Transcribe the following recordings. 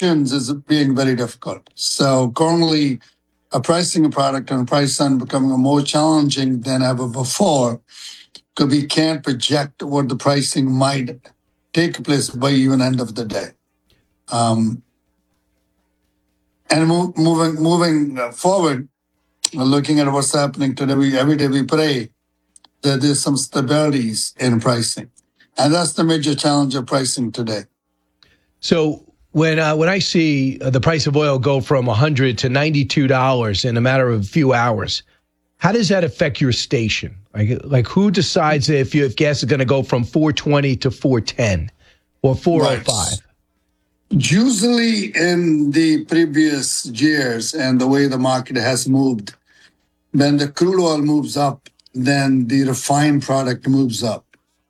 projections is being very difficult. So currently, a pricing a product and price on becoming more challenging than ever before because we can't project what the pricing might take place by even end of the day. Um, and moving forward, looking at what's happening today, every day we pray that there's some stabilities in pricing, and that's the major challenge of pricing today. So when I see the price of oil go from $100 to $92 in a matter of a few hours, how does that affect your station? Like who decides if gas is going to go from 420 to 410 or 405? Right. Usually in the previous years and the way the market has moved, when the crude oil moves up, then the refined product moves up.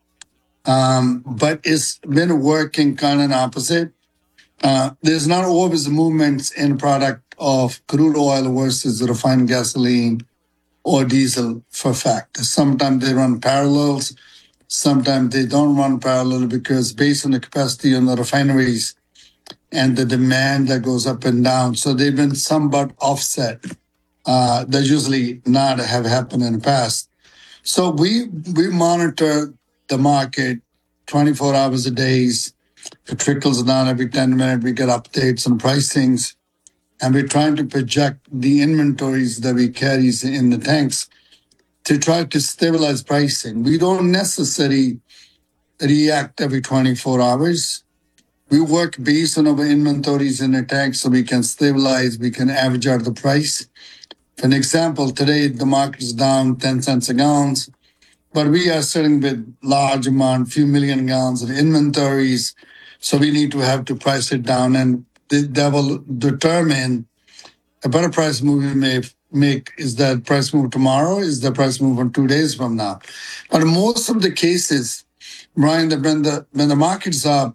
But it's been working kind of opposite. There's not always movements in product of crude oil versus refined gasoline or diesel for fact. Sometimes they run parallels. Sometimes they don't run parallel because based on the capacity on the refineries and the demand that goes up and down. So they've been somewhat offset. That usually not have happened in the past. So we monitor the market 24 hours a day. It trickles down every 10 minutes. We get updates on pricings, and we're trying to project the inventories that we carry in the tanks to try to stabilize pricing. We don't necessarily react every 24 hours. We work based on our inventories in the tank so we can stabilize, we can average out the price. For an example, today the market is down 10 cents a gallon, but we are sitting with large amount, few million gallons of inventories. So we need to have to price it down, and that will determine a better price move we may make. Is that price move tomorrow? Is the price move on 2 days from now? But in most of the cases, Brian, that when the market's up,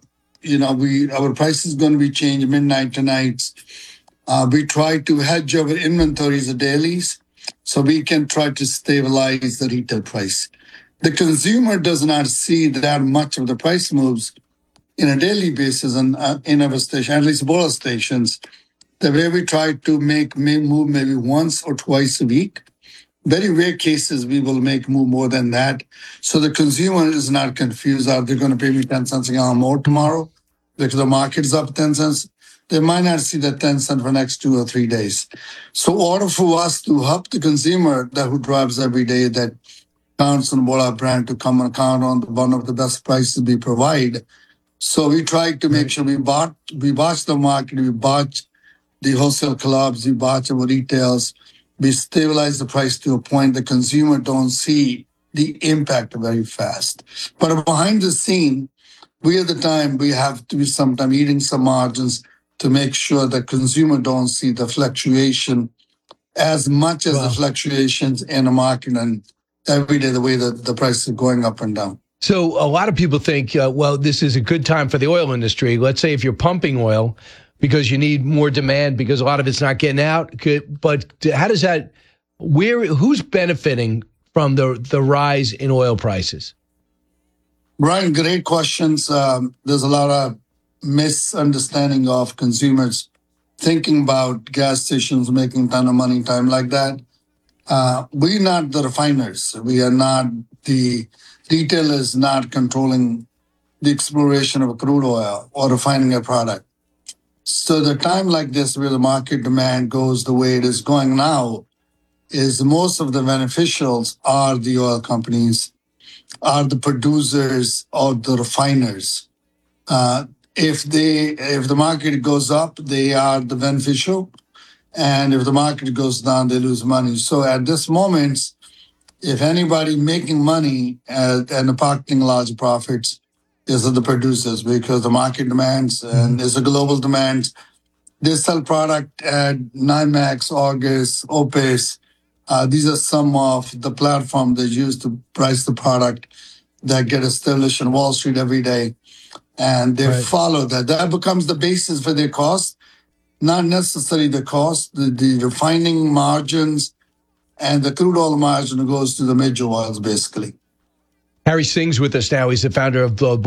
our price is going to be changed midnight tonight. We try to hedge our inventories of dailies so we can try to stabilize the retail price. The consumer does not see that much of the price moves in a daily basis in our station, at least both stations. The way we try to move maybe once or twice a week. Very rare cases we will make move more than that. So the consumer is not confused. Are they going to pay me 10 cents a gallon more tomorrow because the market's up 10 cents? They might not see that 10 cents for the next 2 or 3 days. So in order for us to help the consumer that who drives every day, that counts on what our brand to come and count on one of the best prices we provide. So we try to make sure we watch the market, we watch the wholesale clubs, we watch our retails, we stabilize the price to a point the consumer don't see the impact very fast. But behind the scene, we at the time, we have to be sometimes eating some margins to make sure the consumer don't see the fluctuation as much as the fluctuations in the market and every day the way that the price is going up and down. So a lot of people think, this is a good time for the oil industry. Let's say if you're pumping oil because you need more demand because a lot of it's not getting out. But how does that, who's benefiting from the rise in oil prices? Brian, great questions. There's a lot of misunderstanding of consumers thinking about gas stations making a ton of money time like that. We're not the refiners. We are not the retailers not controlling the exploration of crude oil or refining a product. So the time like this where the market demand goes the way it is going now is most of the beneficials are the oil companies, are the producers or the refiners. If the market goes up, they are the beneficial. And if the market goes down, they lose money. So at this moment, if anybody making money and pocketing large profits is the producers because the market demands and there's a global demand. They sell product at NYMEX, August, OPIS. These are some of the platforms they use to price the product that get established on Wall Street every day. And they follow that. That becomes the basis for their cost, not necessarily the cost, the refining margins and the crude oil margin goes to the major oils, basically. Harry Singh's with us now. He's the founder of the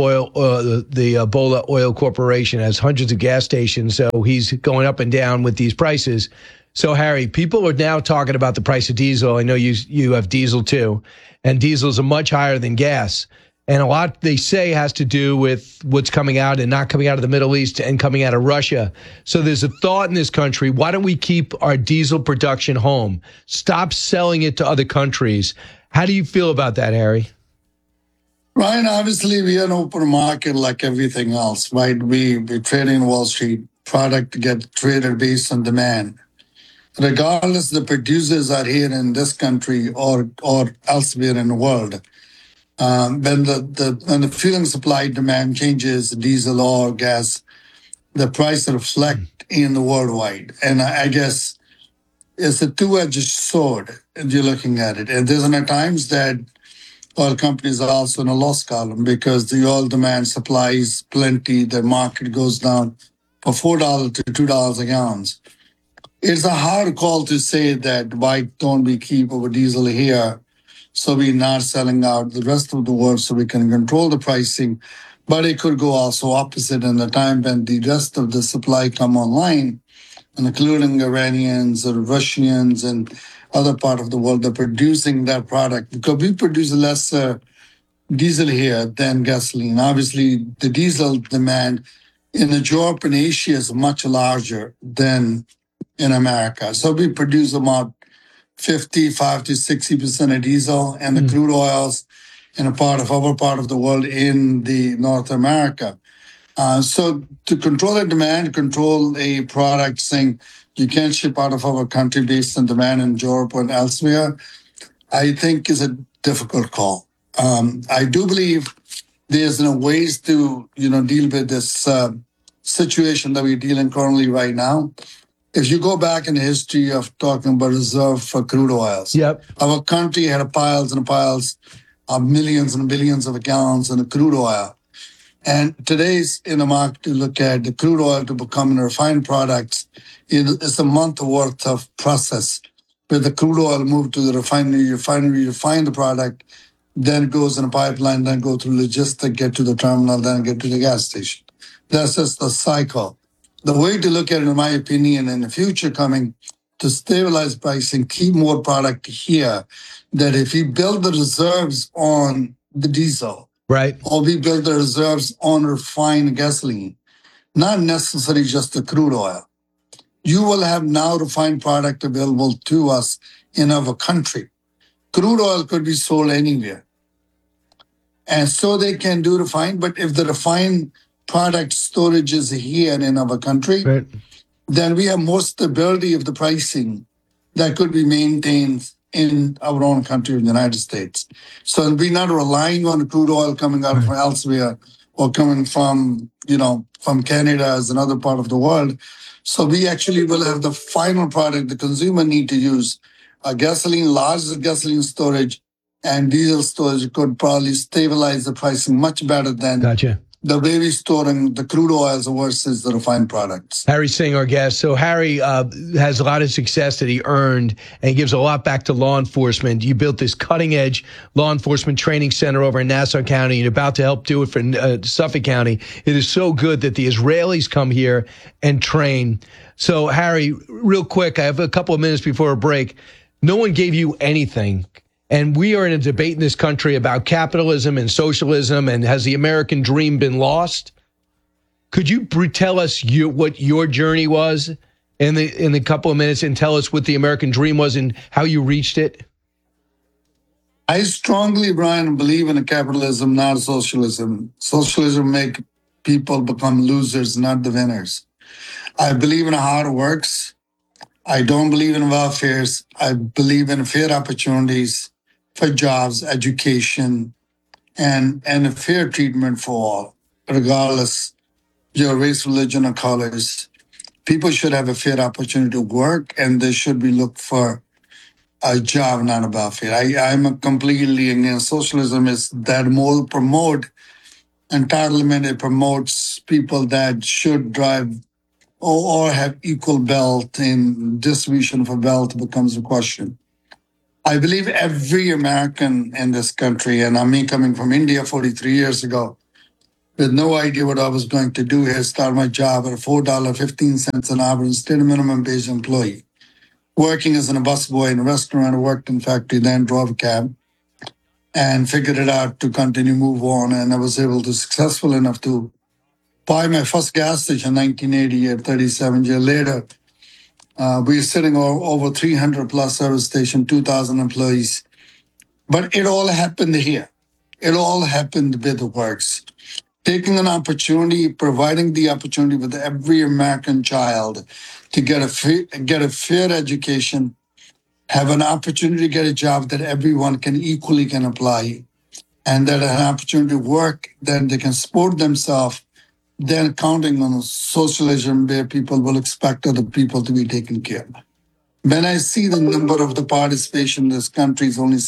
Bola Oil Corporation, has hundreds of gas stations. So he's going up and down with these prices. So, Harry, people are now talking about the price of diesel. I know you have diesel too, and diesels are much higher than gas. And a lot, they say, has to do with what's coming out and not coming out of the Middle East and coming out of Russia. So there's a thought in this country, why don't we keep our diesel production home? Stop selling it to other countries. How do you feel about that, Harry? Ryan, obviously, we are an open market like everything else, right? We trade in Wall Street. Product get traded based on demand. Regardless, the producers are here in this country or elsewhere in the world. When the fuel and supply demand changes, diesel or gas, the price reflect in the worldwide. And I guess it's a two-edged sword if you're looking at it. And there's times that oil companies are also in a loss column because the oil demand supply is plenty. The market goes down from $4 to $2 a gallon. It's a hard call to say that why don't we keep our diesel here so we're not selling out the rest of the world so we can control the pricing. But it could go also opposite in the time when the rest of the supply come online, and including Iranians or Russians and other part of the world, they're producing that product because we produce less diesel here than gasoline. Obviously, the diesel demand in Europe and Asia is much larger than in America. So we produce about 55 to 60% of diesel and the crude oils in our part of the world in the North America. So to control the demand, control a product saying you can't ship out of our country based on demand in Europe and elsewhere, I think is a difficult call. I do believe there's ways to deal with this situation that we're dealing currently right now. If you go back in the history of talking about reserve for crude oils, our country had piles and piles of millions and billions of gallons in crude oil. And today's in the market to look at the crude oil to become a refined product, it's a month worth of process where the crude oil moved to the refinery, refine the product, then goes in a pipeline, then go through logistics, get to the terminal, then get to the gas station. That's just the cycle. The way to look at it, in my opinion, in the future coming to stabilize pricing, keep more product here, that if we build the reserves on the diesel, right, or we build the reserves on refined gasoline, not necessarily just the crude oil, you will have now refined product available to us in our country. Crude oil could be sold anywhere. And so they can do refined, but if the refined product storage is here in our country, right, then we have more stability of the pricing that could be maintained in our own country, in the United States. So we're not relying on crude oil coming out from elsewhere or coming from Canada as another part of the world. So we actually will have the final product the consumer need to use. Gasoline, large gasoline storage and diesel storage could probably stabilize the pricing much better than the way we're storing the crude oils versus the refined products. Harry Singh, our guest. So Harry has a lot of success that he earned and gives a lot back to law enforcement. You built this cutting-edge law enforcement training center over in Nassau County. You're about to help do it for Suffolk County. It is so good that the Israelis come here and train. So Harry, real quick, I have a couple of minutes before a break. No one gave you anything. And we are in a debate in this country about capitalism and socialism, and has the American dream been lost? Could you tell us what your journey was in the couple of minutes, and tell us what the American dream was and how you reached it? I strongly, Brian, believe in a capitalism, not socialism. Socialism make people become losers, not the winners. I believe in hard works. I don't believe in welfares. I believe in fair opportunities for jobs, education, and a fair treatment for all, regardless your race, religion, or colors. People should have a fair opportunity to work, and they should be looked for a job, not a welfare. I'm completely against socialism. Is that more promote entitlement? It promotes people that should drive or have equal wealth, and distribution of wealth becomes a question. I believe every American in this country, and I'm me coming from India 43 years ago, with no idea what I was going to do here, start my job at $4.15 an hour instead of minimum wage employee. Working as a busboy in a restaurant, worked in factory, then drove a cab and figured it out to continue move on. And I was able to successful enough to buy my first gas station in 1988, 37 years later. We are sitting over 300 plus service station, 2,000 employees. But it all happened here. It all happened with the works. Taking an opportunity, providing the opportunity with every American child to get a fair education, have an opportunity to get a job that everyone can equally can apply, and that an opportunity to work, then they can support themselves, then counting on socialism where people will expect other people to be taken care of. When I see the number of the participation in this country is only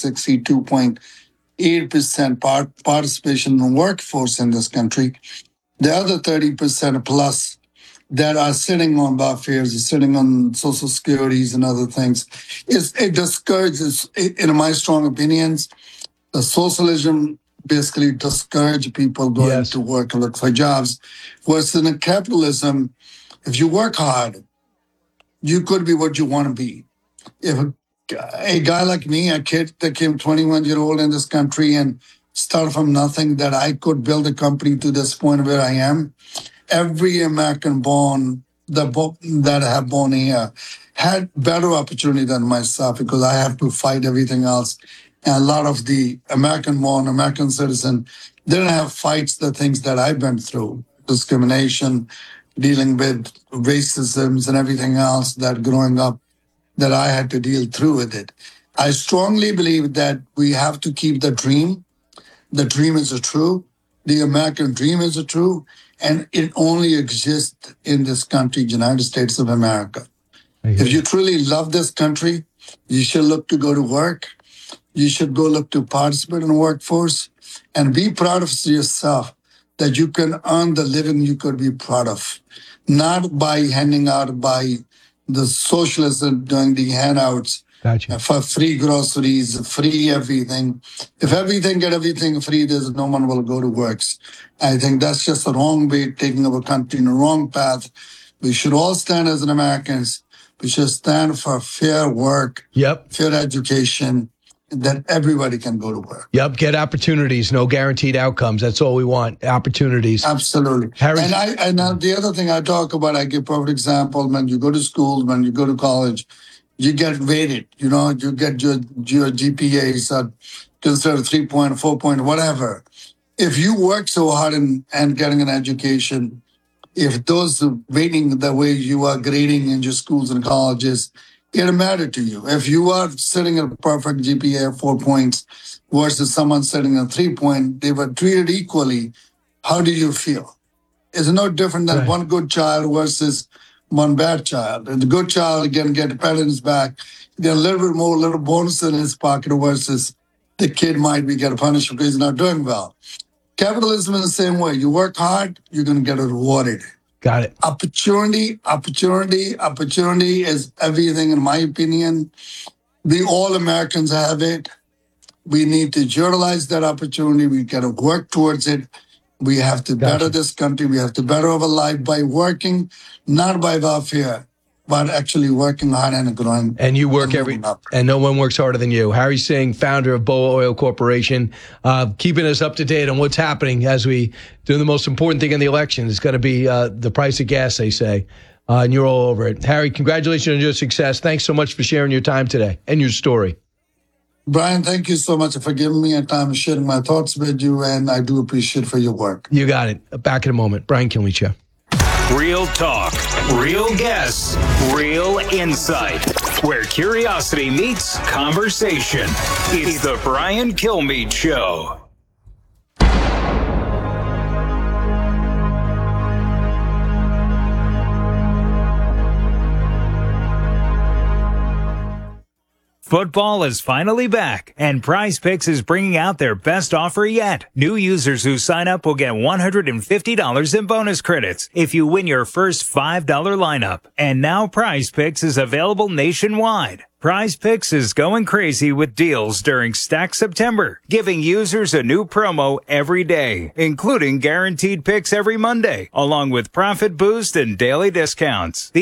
62.8% participation in the workforce in this country, the other 30% plus that are sitting on welfare, sitting on social securities and other things, it discourages, in my strong opinions, the socialism basically discourage people going to work and look for jobs. Whereas in capitalism, if you work hard, you could be what you want to be. If a guy like me, a kid that came 21-year-old in this country and started from nothing, that I could build a company to this point where I am, every American born that have born here had better opportunity than myself because I have to fight everything else. And a lot of the American born, American citizen, they don't have fights the things that I've been through, discrimination, dealing with racisms and everything else that growing up that I had to deal through with it. I strongly believe that we have to keep the dream. The dream is a true. The American dream is a true. And it only exists in this country, United States of America. If you truly love this country, you should look to go to work. You should go look to participate in the workforce and be proud of yourself that you can earn the living you could be proud of, not by handing out by the socialists and doing the handouts for free groceries, free everything. If everything get everything free, there's no one will go to works. I think that's just the wrong way, taking our country in the wrong path. We should all stand as Americans. We should stand for fair work, fair education, that everybody can go to work. Get opportunities, no guaranteed outcomes. That's all we want, opportunities. Absolutely. And the other thing I talk about, I give perfect example, when you go to school, when you go to college, you get rated, you get your GPAs are considered 3 point, 4 point, whatever. If you work so hard and getting an education, if those rating the way you are grading in your schools and colleges, it'll matter to you. If you are sitting at a perfect GPA of 4 points versus someone sitting at 3 point, they were treated equally. How do you feel? It's no different than one good child versus one bad child. And the good child can get a pat on his back, get a little bit more, little bonus in his pocket versus the kid might be get punished because he's not doing well. Capitalism is the same way. You work hard, you're going to get rewarded. Got it. Opportunity is everything, in my opinion. We all Americans have it. We need to utilize that opportunity. We got to work towards it. We have to better this country. We have to better our life by working, not by welfare, but actually working hard and growing. And you work and no one works harder than you. Harry Singh, founder of BOA Oil Corporation, keeping us up to date on what's happening as we do the most important thing in the election. It's going to be the price of gas, they say. And you're all over it. Harry, congratulations on your success. Thanks so much for sharing your time today and your story. Brian, thank you so much for giving me a time and sharing my thoughts with you, and I do appreciate for your work. You got it. Back in a moment. Brian Kilmeade Show. Real talk, real guests, real insight. Where curiosity meets conversation. It's the Brian Kilmeade Show. Football is finally back, and Prize Picks is bringing out their best offer yet. New users who sign up will get $150 in bonus credits if you win your first $5 lineup. And now Prize Picks is available nationwide. Prize Picks is going crazy with deals during Stack September, giving users a new promo every day, including guaranteed picks every Monday, along with profit boost and daily discounts.